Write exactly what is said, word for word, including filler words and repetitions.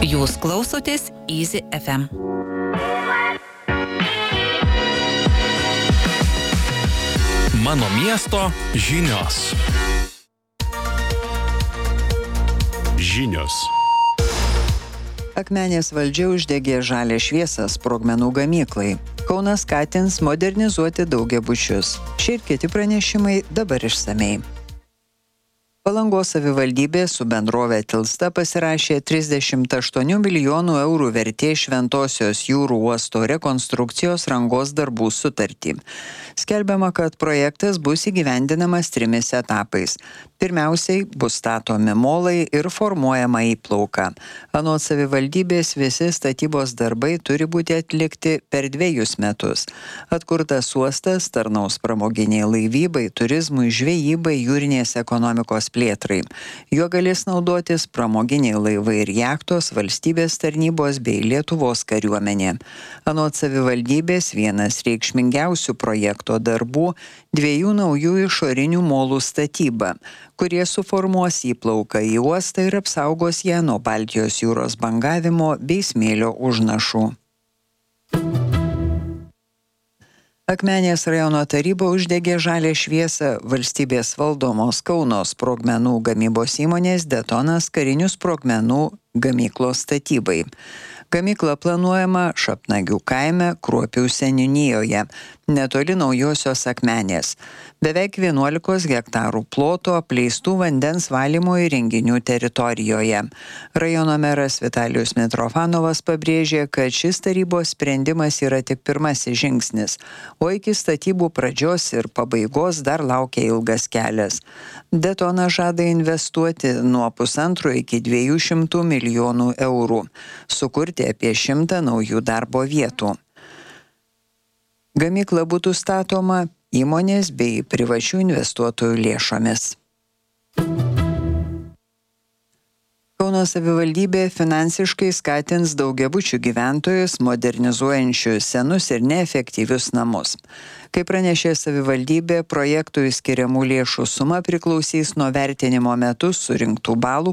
Jūs klausotės Easy F M. Mano miesto žinios. Žinios. Akmenės valdžia uždegė žalią šviesą sprogmenų gamyklai. Kaunas skatins modernizuoti daugiabučius. Šie ir kiti pranešimai dabar išsamei. Palangos savivaldybė su bendrove Tilsta pasirašė trisdešimt aštuonių milijonų eurų vertės Šventosios jūrų uosto rekonstrukcijos rangos darbų sutartį. Skelbiama, kad projektas bus įgyvendinamas trimis etapais. Pirmiausiai bus statomi molai ir formuojama įplauka. Anot savivaldybės visi statybos darbai turi būti atlikti per dviejus metus. Atkurtas uostas tarnaus pramoginiai laivybai, turizmui, žvejybai, jūrinės ekonomikos plėtrai. Juo galės naudotis pramoginiai laivai ir jachtos, valstybės tarnybos bei Lietuvos kariuomenė. Anot savivaldybės vienas reikšmingiausių projekto darbų dviejų naujų išorinių molų statyba, kurie suformuos įplauką į uostą ir apsaugos ją nuo Baltijos jūros bangavimo bei smėlio užnašų. Akmenės rajono taryba uždegė žalią šviesą valstybės valdomos Kauno sprogmenų gamybos įmonės Detonas karinių sprogmenų gamyklos statybai. Gamykla planuojama Šapnagių kaime, Kruopių seniūnijoje, netoli Naujosios Akmenės. Beveik vienuolikos hektarų ploto apleistų vandens valymo įrenginių teritorijoje. Rajono meras Vitalijus Mitrofanovas pabrėžė, kad šis tarybos sprendimas yra tik pirmasis žingsnis, o iki statybų pradžios ir pabaigos dar laukia ilgas kelias. Detona žada investuoti nuo pusantro iki dviejų šimtų milijonų eurų, sukurti apie šimtą naujų darbo vietų. Gamykla būtų statoma įmonės bei privačių investuotojų lėšomis. Kauno savivaldybė finansiškai skatins daugiabučių gyventojus modernizuojančius senus ir neefektyvius namus. Kaip pranešė savivaldybė, projektui skiriamų lėšų suma priklausys nuo vertinimo metu surinktų balų